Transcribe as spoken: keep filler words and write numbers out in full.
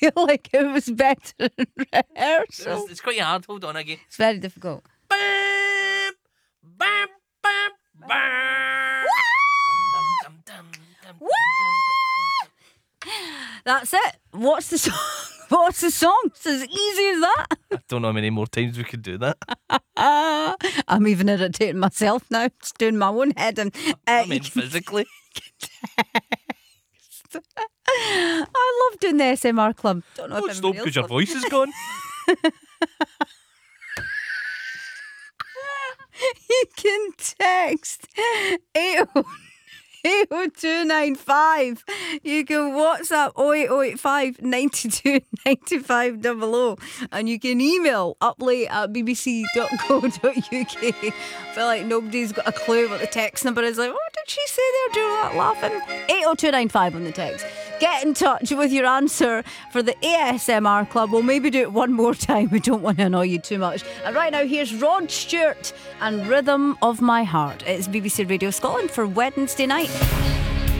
feel like it was better in rehearsal. It's, it's quite hard. Hold on again. It's very difficult. Bam, bam, bam, bam. Dum, dum, dum, dum, dum, dum. That's it. What's the song? What's the song? It's as easy as that. I don't know how many more times we could do that. Uh, I'm even irritating myself now. Just doing my own head. And, uh, I mean, physically. I love doing the S M R Club. Don't know Don't if stop everybody because your else voice is gone. You can text eight oh two nine five. You can WhatsApp oh eight oh eight five nine two nine five double oh, and you can email uplate at b b c dot co dot u k. I feel like nobody's got a clue what the text number is. Like, what did she say there? Doing that laughing. eight oh two nine five on the text. Get in touch with your answer for the A S M R Club. We'll maybe do it one more time. We don't want to annoy you too much. And right now, here's Rod Stewart and Rhythm of My Heart. It's B B C Radio Scotland for Wednesday night.